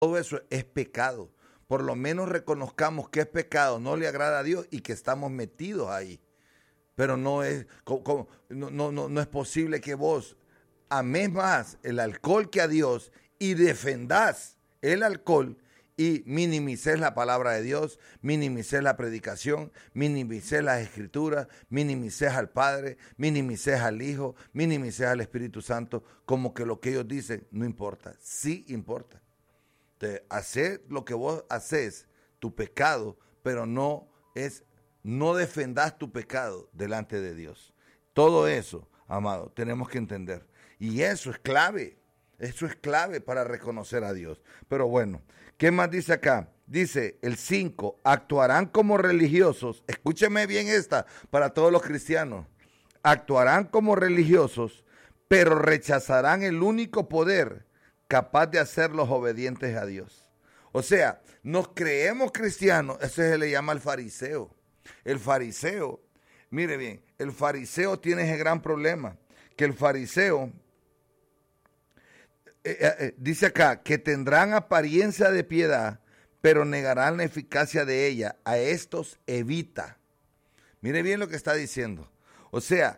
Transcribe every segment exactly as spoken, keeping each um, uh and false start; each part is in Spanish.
todo eso es pecado. Por lo menos reconozcamos que es pecado, no le agrada a Dios y que estamos metidos ahí. Pero no es, no, no, no, no es posible que vos amés más el alcohol que a Dios y defendás el alcohol y minimices la palabra de Dios, minimices la predicación, minimices las escrituras, minimices al Padre, minimices al Hijo, minimices al Espíritu Santo, como que lo que ellos dicen no importa. Sí importa. Entonces, hacer lo que vos haces, tu pecado, pero no es, no defendás tu pecado delante de Dios. Todo eso, amado, tenemos que entender. Y eso es clave, eso es clave para reconocer a Dios. Pero bueno, ¿qué más dice acá? Dice el cinco, actuarán como religiosos. Escúcheme bien esta para todos los cristianos. Actuarán como religiosos, pero rechazarán el único poder capaz de hacerlos obedientes a Dios. O sea, nos creemos cristianos, eso se le llama el fariseo. El fariseo, mire bien, el fariseo tiene ese gran problema, que el fariseo, eh, eh, dice acá, que tendrán apariencia de piedad, pero negarán la eficacia de ella. A estos evita. Mire bien lo que está diciendo. O sea,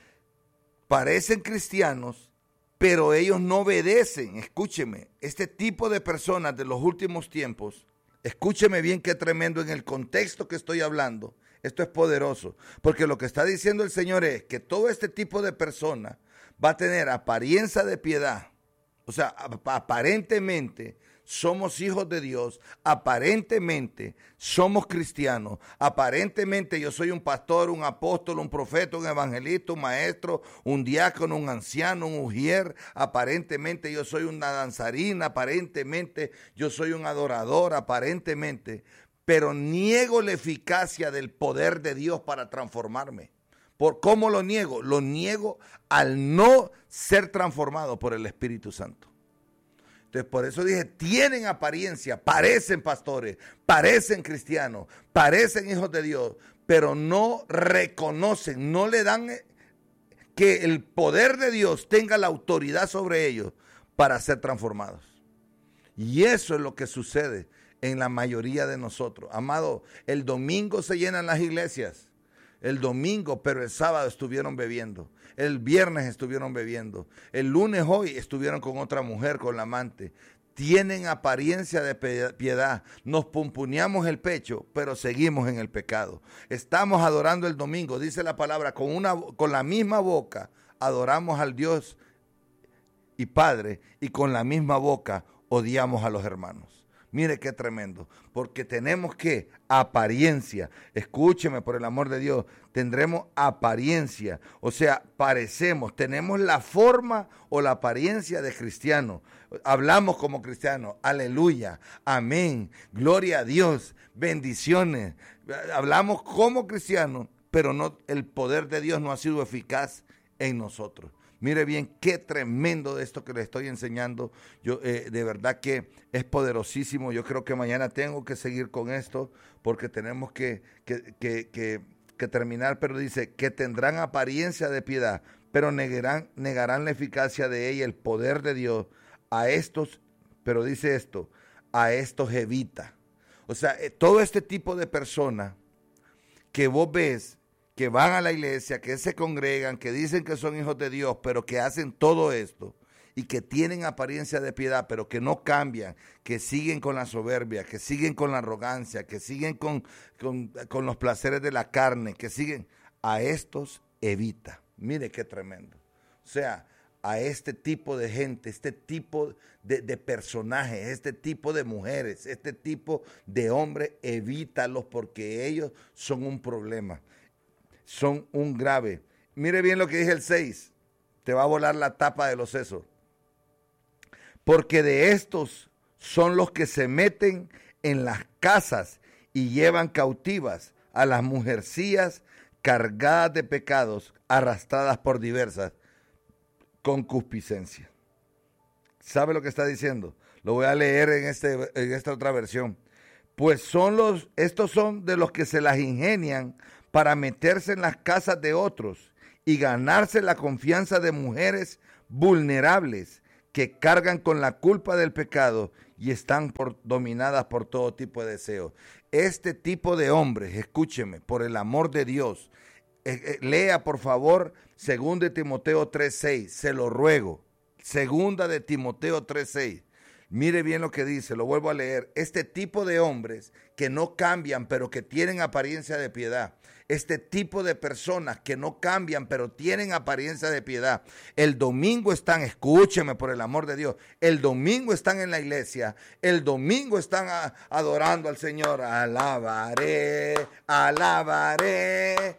parecen cristianos, pero ellos no obedecen. Escúcheme, este tipo de personas de los últimos tiempos, escúcheme bien qué tremendo en el contexto que estoy hablando. Esto es poderoso, porque lo que está diciendo el Señor es que todo este tipo de personas va a tener apariencia de piedad. O sea, aparentemente somos hijos de Dios, aparentemente somos cristianos, aparentemente yo soy un pastor, un apóstol, un profeta, un evangelista, un maestro, un diácono, un anciano, un ujier, aparentemente yo soy una danzarina, aparentemente yo soy un adorador, aparentemente, pero niego la eficacia del poder de Dios para transformarme. ¿Por cómo lo niego? Lo niego al no ser transformado por el Espíritu Santo. Entonces, por eso dije, tienen apariencia, parecen pastores, parecen cristianos, parecen hijos de Dios, pero no reconocen, no le dan que el poder de Dios tenga la autoridad sobre ellos para ser transformados. Y eso es lo que sucede en la mayoría de nosotros. Amado, el domingo se llenan las iglesias. El domingo, pero el sábado estuvieron bebiendo. El viernes estuvieron bebiendo. El lunes hoy estuvieron con otra mujer, con la amante. Tienen apariencia de piedad. Nos pumpuneamos el pecho, pero seguimos en el pecado. Estamos adorando el domingo, dice la palabra, con, una, con la misma boca adoramos al Dios y Padre, y con la misma boca odiamos a los hermanos. Mire qué tremendo, porque tenemos que apariencia, escúcheme por el amor de Dios, tendremos apariencia, o sea, parecemos, tenemos la forma o la apariencia de cristiano, hablamos como cristianos, aleluya, amén, gloria a Dios, bendiciones, hablamos como cristianos, pero no, el poder de Dios no ha sido eficaz en nosotros. Mire bien qué tremendo de esto que le estoy enseñando. Yo eh, de verdad que es poderosísimo. Yo creo que mañana tengo que seguir con esto porque tenemos que, que, que, que, que terminar. Pero dice que tendrán apariencia de piedad, pero negarán, negarán la eficacia de ella, el poder de Dios. A estos, pero dice esto, a estos evita. O sea, eh, todo este tipo de personas que vos ves, que van a la iglesia, que se congregan, que dicen que son hijos de Dios, pero que hacen todo esto y que tienen apariencia de piedad, pero que no cambian, que siguen con la soberbia, que siguen con la arrogancia, que siguen con, con, con los placeres de la carne, que siguen, a estos evita. Mire qué tremendo. O sea, a este tipo de gente, este tipo de, de personajes, este tipo de mujeres, este tipo de hombres, evítalos porque ellos son un problema. Son un grave. Mire bien lo que dice el seis. Te va a volar la tapa de los sesos. Porque de estos son los que se meten en las casas y llevan cautivas a las mujercillas cargadas de pecados, arrastradas por diversas concupiscencias. ¿Sabe lo que está diciendo? Lo voy a leer en, este, en esta otra versión. Pues son los, estos son de los que se las ingenian para meterse en las casas de otros y ganarse la confianza de mujeres vulnerables que cargan con la culpa del pecado y están por, dominadas por todo tipo de deseos. Este tipo de hombres, escúcheme, por el amor de Dios, eh, eh, lea por favor Segunda de Timoteo tres seis, se lo ruego. Segunda de Timoteo tres seis. Mire bien lo que dice, lo vuelvo a leer. Este tipo de hombres que no cambian, pero que tienen apariencia de piedad. Este tipo de personas que no cambian, pero tienen apariencia de piedad. El domingo están, escúcheme por el amor de Dios, el domingo están en la iglesia, el domingo están a, adorando al Señor. Alabaré, alabaré,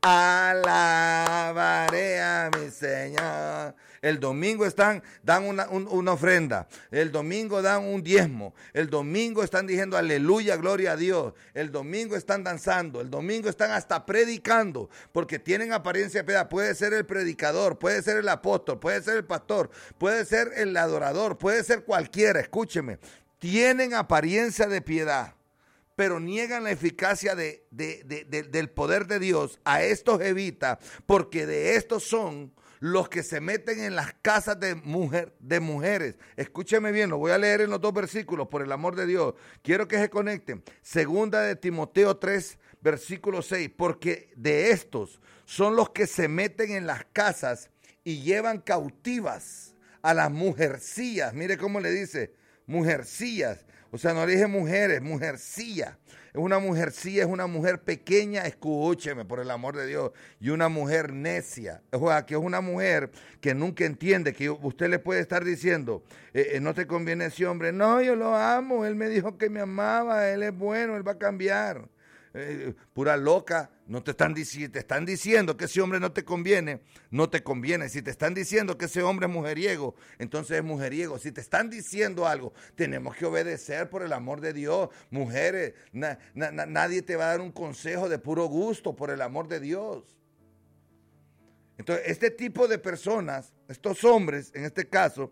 alabaré a mi Señor. El domingo están, dan una, un, una ofrenda. El domingo dan un diezmo. El domingo están diciendo aleluya, gloria a Dios. El domingo están danzando. El domingo están hasta predicando. Porque tienen apariencia de piedad. Puede ser el predicador, puede ser el apóstol, puede ser el pastor, puede ser el adorador, puede ser cualquiera. Escúcheme. Tienen apariencia de piedad, pero niegan la eficacia de, de, de, de, del poder de Dios. A estos evita, porque de estos son los que se meten en las casas de, mujer, de mujeres. Escúcheme bien, lo voy a leer en los dos versículos, por el amor de Dios. Quiero que se conecten. Segunda de Timoteo tres, versículo seis. Porque de estos son los que se meten en las casas y llevan cautivas a las mujercillas. Mire cómo le dice, mujercillas. O sea, no le dije mujeres, mujercilla. Es una mujercilla, es una mujer pequeña, escúcheme por el amor de Dios, y una mujer necia. O sea, que es una mujer que nunca entiende, que usted le puede estar diciendo, eh, eh, no te conviene ese hombre. No, yo lo amo, él me dijo que me amaba, él es bueno, él va a cambiar. Eh, pura loca, no te están, si te están diciendo que ese hombre no te conviene, no te conviene. Si te están diciendo que ese hombre es mujeriego, entonces es mujeriego. Si te están diciendo algo, tenemos que obedecer por el amor de Dios. Mujeres, na, na, nadie te va a dar un consejo de puro gusto, por el amor de Dios. Entonces, este tipo de personas, estos hombres, en este caso,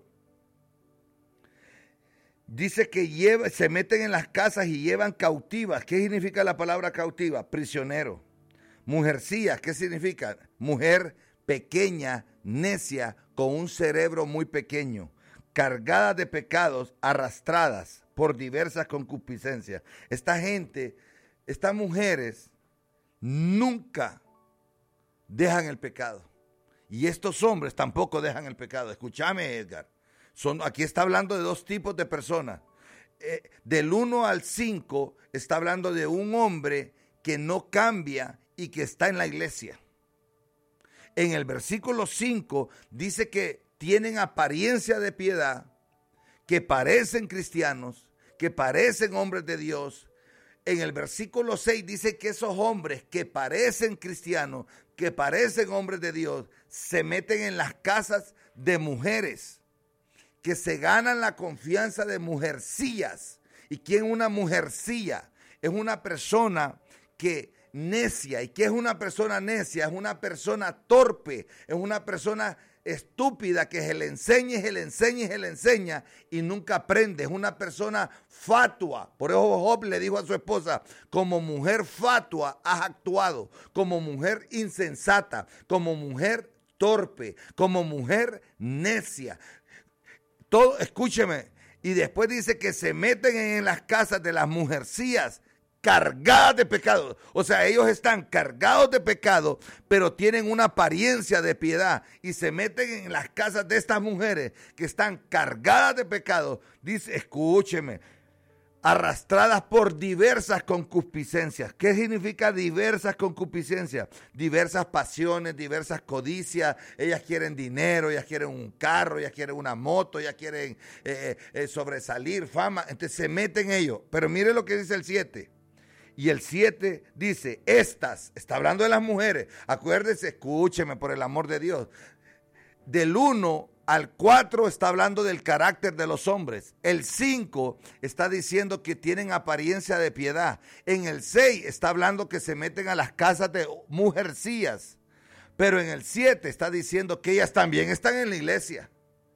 dice que lleva, se meten en las casas y llevan cautivas. ¿Qué significa la palabra cautiva? Prisionero. Mujercilla, ¿qué significa? Mujer pequeña, necia, con un cerebro muy pequeño, cargadas de pecados, arrastradas por diversas concupiscencias. Esta gente, estas mujeres, nunca dejan el pecado. Y estos hombres tampoco dejan el pecado. Escúchame, Edgar. Son, aquí está hablando de dos tipos de personas. Eh, del uno al cinco está hablando de un hombre que no cambia y que está en la iglesia. En el versículo cinco dice que tienen apariencia de piedad, que parecen cristianos, que parecen hombres de Dios. En el versículo seis dice que esos hombres que parecen cristianos, que parecen hombres de Dios, se meten en las casas de mujeres, que se ganan la confianza de mujercillas. ¿Y quién es una mujercilla? Es una persona que necia. ¿Y qué es una persona necia? Es una persona torpe, es una persona estúpida que se le enseña, se le enseña y se le enseña y nunca aprende. Es una persona fatua. Por eso Job le dijo a su esposa, como mujer fatua has actuado, como mujer insensata, como mujer torpe, como mujer necia. Todo, escúcheme, y después dice que se meten en las casas de las mujercillas cargadas de pecado. O sea, ellos están cargados de pecado, pero tienen una apariencia de piedad y se meten en las casas de estas mujeres que están cargadas de pecado. Dice, escúcheme, arrastradas por diversas concupiscencias. ¿Qué significa diversas concupiscencias? Diversas pasiones, diversas codicias. Ellas quieren dinero, ellas quieren un carro, ellas quieren una moto, ellas quieren eh, eh, sobresalir, fama. Entonces se meten ellos. Pero mire lo que dice el siete. Y el siete dice, estas, está hablando de las mujeres. Acuérdese, escúcheme por el amor de Dios. Del uno al cuatro está hablando del carácter de los hombres. El cinco está diciendo que tienen apariencia de piedad. En el seis está hablando que se meten a las casas de mujercillas. Pero en el siete está diciendo que ellas también están en la iglesia.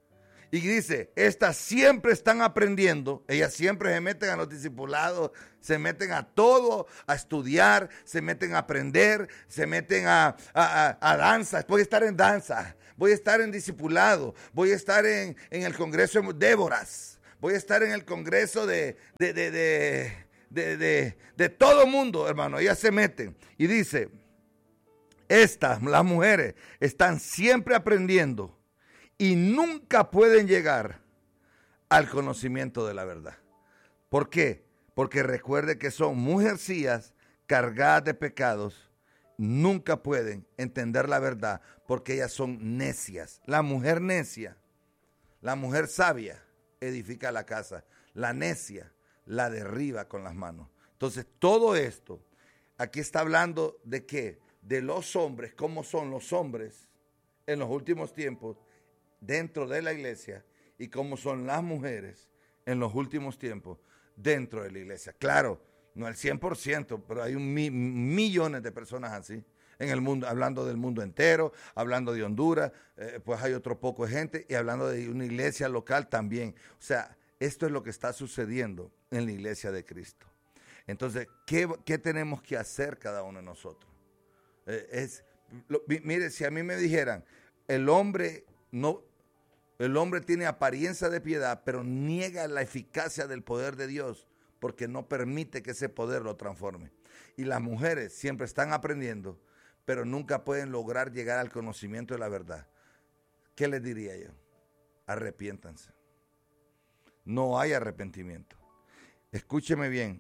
Y dice, estas siempre están aprendiendo, ellas siempre se meten a los discipulados, se meten a todo, a estudiar, se meten a aprender, se meten a, a, a, a danza. Voy a estar en danza, voy a estar en discipulado, voy a estar en, en el congreso de Déboras, voy a estar en el Congreso de, de, de, de, de, de, de todo mundo, hermano. Ellas se meten y dice, estas, las mujeres, están siempre aprendiendo y nunca pueden llegar al conocimiento de la verdad. ¿Por qué? Porque recuerde que son mujercillas cargadas de pecados, nunca pueden entender la verdad porque ellas son necias. La mujer necia, la mujer sabia edifica la casa, la necia la derriba con las manos. Entonces todo esto, aquí está hablando de qué, de los hombres, cómo son los hombres en los últimos tiempos dentro de la iglesia y cómo son las mujeres en los últimos tiempos dentro de la iglesia. Claro, no el cien por ciento, pero hay un mi, millones de personas así en el mundo, hablando del mundo entero, hablando de Honduras, eh, pues hay otro poco de gente, y hablando de una iglesia local también. O sea, esto es lo que está sucediendo en la iglesia de Cristo. Entonces, ¿qué, qué tenemos que hacer cada uno de nosotros? Eh, es, lo, mire, si a mí me dijeran, el hombre no... El hombre tiene apariencia de piedad, pero niega la eficacia del poder de Dios porque no permite que ese poder lo transforme. Y las mujeres siempre están aprendiendo, pero nunca pueden lograr llegar al conocimiento de la verdad. ¿Qué les diría yo? Arrepiéntanse. No hay arrepentimiento. Escúcheme bien.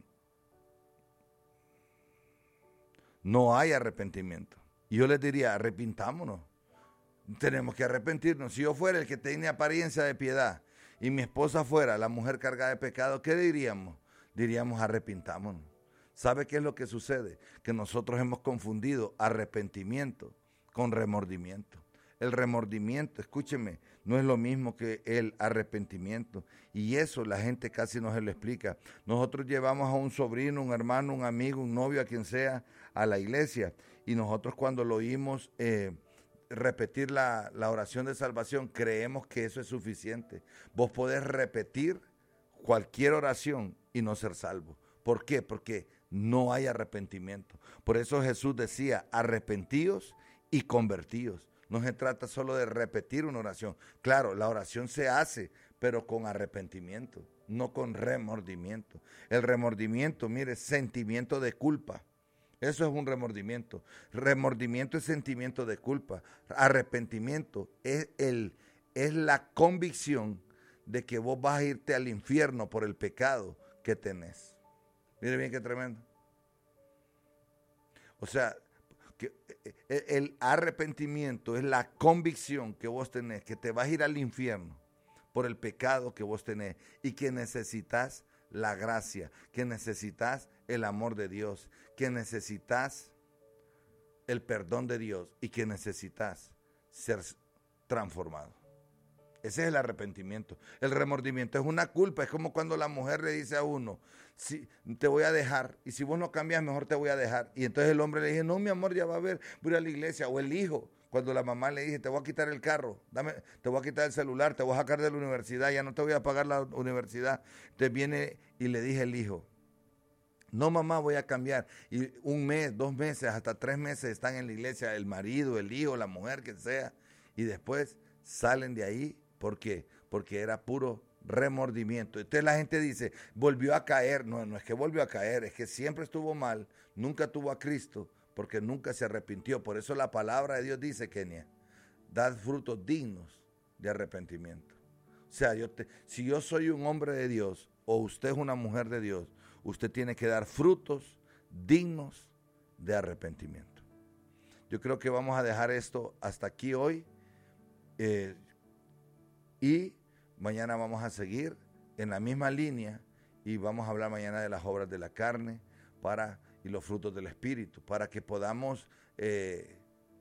No hay arrepentimiento. Y yo les diría, arrepintámonos. Tenemos que arrepentirnos. Si yo fuera el que tiene apariencia de piedad y mi esposa fuera la mujer cargada de pecado, ¿qué diríamos? Diríamos arrepintámonos. ¿Sabe qué es lo que sucede? Que nosotros hemos confundido arrepentimiento con remordimiento. El remordimiento, escúcheme, no es lo mismo que el arrepentimiento. Y eso la gente casi no se lo explica. Nosotros llevamos a un sobrino, un hermano, un amigo, un novio, a quien sea, a la iglesia. Y nosotros cuando lo oímos eh, repetir la, la oración de salvación, creemos que eso es suficiente. Vos podés repetir cualquier oración y no ser salvo. ¿Por qué? Porque no hay arrepentimiento. Por eso Jesús decía, arrepentíos y convertíos. No se trata solo de repetir una oración. Claro, la oración se hace, pero con arrepentimiento, no con remordimiento. El remordimiento, mire, sentimiento de culpa. Eso es un remordimiento. Remordimiento es sentimiento de culpa. Arrepentimiento es, el, es la convicción de que vos vas a irte al infierno por el pecado que tenés. Mire bien qué tremendo. O sea, que el arrepentimiento es la convicción que vos tenés, que te vas a ir al infierno por el pecado que vos tenés y que necesitas la gracia, que necesitas el amor de Dios, que necesitas el perdón de Dios y que necesitas ser transformado. Ese es el arrepentimiento. El remordimiento es una culpa. Es como cuando la mujer le dice a uno, si, te voy a dejar, y si vos no cambias, mejor te voy a dejar. Y entonces el hombre le dice, no, mi amor, ya va a ver, voy a ir a la iglesia. O el hijo, cuando la mamá le dice, te voy a quitar el carro, dame, te voy a quitar el celular, te voy a sacar de la universidad, ya no te voy a pagar la universidad. Entonces viene y le dice el hijo, no, mamá, voy a cambiar. Y un mes, dos meses, hasta tres meses están en la iglesia, el marido, el hijo, la mujer, que sea. Y después salen de ahí. ¿Por qué? Porque era puro remordimiento. Entonces la gente dice, volvió a caer. No, no es que volvió a caer, es que siempre estuvo mal, nunca tuvo a Cristo, porque nunca se arrepintió. Por eso la palabra de Dios dice, Kenia, dad frutos dignos de arrepentimiento. O sea, yo te, si yo soy un hombre de Dios o usted es una mujer de Dios, usted tiene que dar frutos dignos de arrepentimiento. Yo creo que vamos a dejar esto hasta aquí hoy. Eh, Y mañana vamos a seguir en la misma línea y vamos a hablar mañana de las obras de la carne para, y los frutos del Espíritu, para que podamos eh,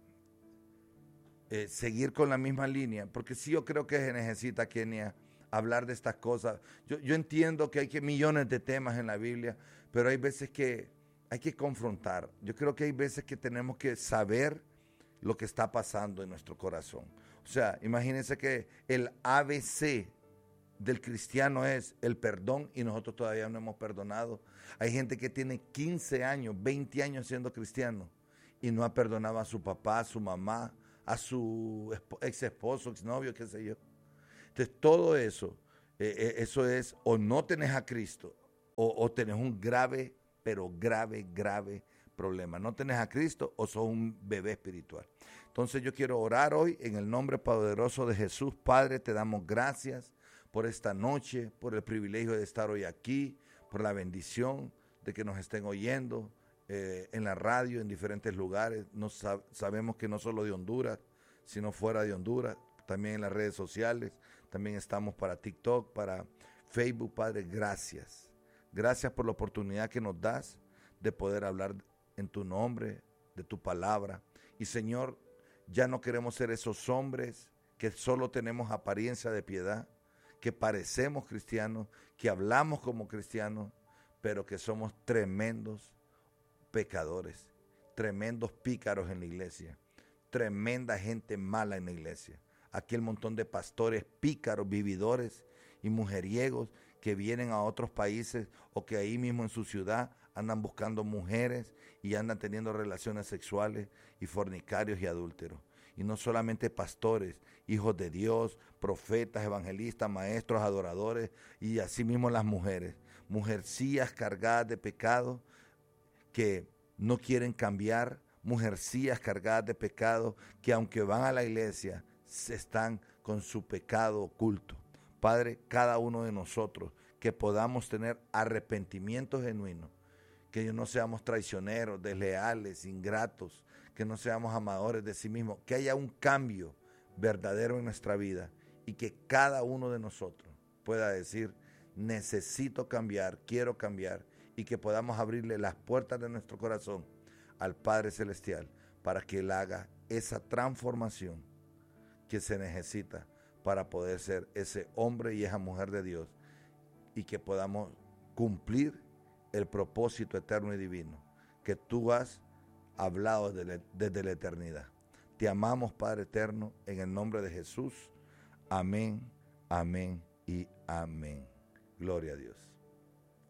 eh, seguir con la misma línea, porque sí yo creo que se necesita, Kenia, hablar de estas cosas. Yo, yo entiendo que hay que millones de temas en la Biblia, pero hay veces que hay que confrontar. Yo creo que hay veces que tenemos que saber lo que está pasando en nuestro corazón. O sea, imagínense que el A B C del cristiano es el perdón y nosotros todavía no hemos perdonado. Hay gente que tiene quince años, veinte años siendo cristiano y no ha perdonado a su papá, a su mamá, a su ex esposo, ex novio, qué sé yo. Entonces todo eso Eh, eh, eso es, o no tenés a Cristo, o, o tenés un grave, pero grave, grave problema. No tenés a Cristo o sos un bebé espiritual. Entonces yo quiero orar hoy en el nombre poderoso de Jesús. Padre, te damos gracias por esta noche, por el privilegio de estar hoy aquí, por la bendición de que nos estén oyendo eh, en la radio, en diferentes lugares. No sab- sabemos que no solo de Honduras, sino fuera de Honduras, también en las redes sociales. También estamos para TikTok, para Facebook. Padre, gracias. Gracias por la oportunidad que nos das de poder hablar en tu nombre, de tu palabra. Y Señor, ya no queremos ser esos hombres que solo tenemos apariencia de piedad, que parecemos cristianos, que hablamos como cristianos, pero que somos tremendos pecadores, tremendos pícaros en la iglesia, tremenda gente mala en la iglesia. Aquel montón de pastores pícaros, vividores y mujeriegos que vienen a otros países o que ahí mismo en su ciudad andan buscando mujeres y andan teniendo relaciones sexuales y fornicarios y adúlteros. Y no solamente pastores, hijos de Dios, profetas, evangelistas, maestros, adoradores y así mismo las mujeres, mujercillas cargadas de pecado que no quieren cambiar, mujercillas cargadas de pecado que aunque van a la iglesia están con su pecado oculto. Padre, cada uno de nosotros que podamos tener arrepentimiento genuino, que no seamos traicioneros, desleales, ingratos, que no seamos amadores de sí mismos, que haya un cambio verdadero en nuestra vida y que cada uno de nosotros pueda decir, necesito cambiar, quiero cambiar, y que podamos abrirle las puertas de nuestro corazón al Padre Celestial para que Él haga esa transformación que se necesita para poder ser ese hombre y esa mujer de Dios y que podamos cumplir el propósito eterno y divino que tú has hablado desde, desde la eternidad. Te amamos, Padre eterno, en el nombre de Jesús. Amén, amén y amén. Gloria a Dios.